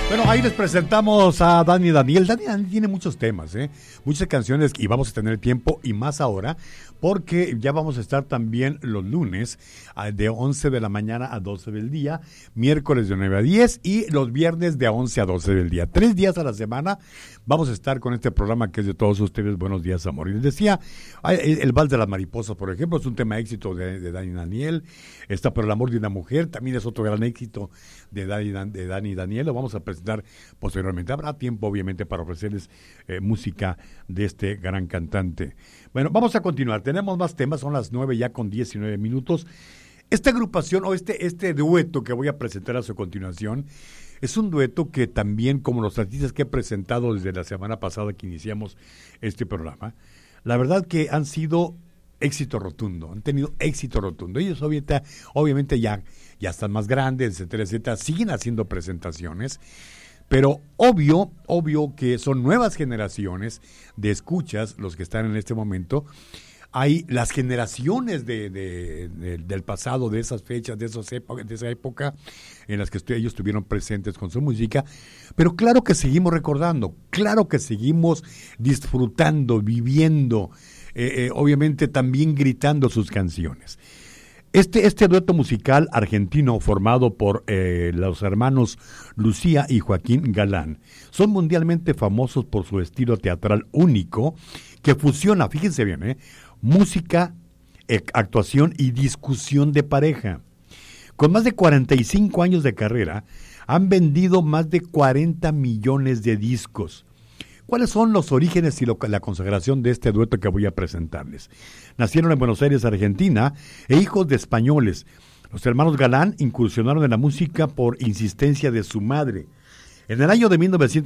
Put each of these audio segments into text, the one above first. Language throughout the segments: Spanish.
Bueno, ahí les presentamos a Dani Daniel. Dani Daniel tiene muchos temas, muchas canciones, y vamos a tener tiempo y más ahora, porque ya vamos a estar también los lunes de 11 de la mañana a 12 del día, miércoles de 9 a 10 y los viernes de 11 a 12 del día. 3 días a la semana vamos a estar con este programa que es de todos ustedes. Buenos días, amor. Y les decía, el Vals de las Mariposas, por ejemplo, es un tema éxito de Dani Daniel. Está Por el amor de una mujer, también es otro gran éxito de Dani Daniel. Lo vamos a presentar posteriormente. Habrá tiempo, obviamente, para ofrecerles música de este gran cantante. Bueno, vamos a continuar. Tenemos más temas, son las 9 ya con 19 minutos. Esta agrupación o este dueto que voy a presentar a su continuación es un dueto que también, como los artistas que he presentado desde la semana pasada que iniciamos este programa, la verdad que han sido éxito rotundo, han tenido éxito rotundo. Ellos obviamente ya están más grandes, etcétera, etcétera, siguen haciendo presentaciones, pero obvio que son nuevas generaciones de escuchas los que están en este momento. Hay las generaciones del pasado, de esas fechas, de esa época en las que ellos estuvieron presentes con su música, pero claro que seguimos recordando, claro que seguimos disfrutando, viviendo, obviamente también gritando sus canciones. Este dueto musical argentino formado por los hermanos Lucía y Joaquín Galán son mundialmente famosos por su estilo teatral único que fusiona, fíjense bien, música, actuación y discusión de pareja. Con más de 45 años de carrera, han vendido más de 40 millones de discos. ¿Cuáles son los orígenes y la consagración de este dueto que voy a presentarles? Nacieron en Buenos Aires, Argentina, e hijos de españoles. Los hermanos Galán incursionaron en la música por insistencia de su madre. En el año de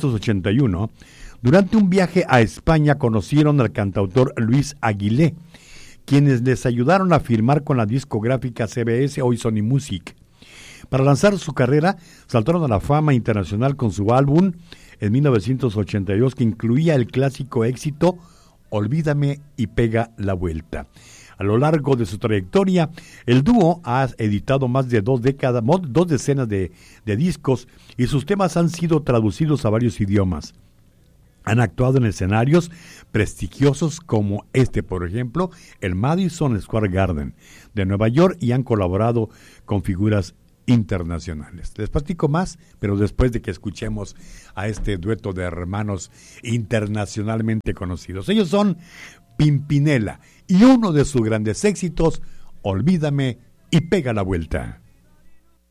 1981, durante un viaje a España, conocieron al cantautor Luis Aguilé, quienes les ayudaron a firmar con la discográfica CBS, hoy Sony Music. Para lanzar su carrera, saltaron a la fama internacional con su álbum en 1982, que incluía el clásico éxito Olvídame y pega la vuelta. A lo largo de su trayectoria, el dúo ha editado más de 2 decenas de discos y sus temas han sido traducidos a varios idiomas. Han actuado en escenarios prestigiosos como por ejemplo, el Madison Square Garden de Nueva York, y han colaborado con figuras internacionales. Les platico más, pero después de que escuchemos a este dueto de hermanos internacionalmente conocidos. Ellos son Pimpinela y uno de sus grandes éxitos, Olvídame y pega la vuelta.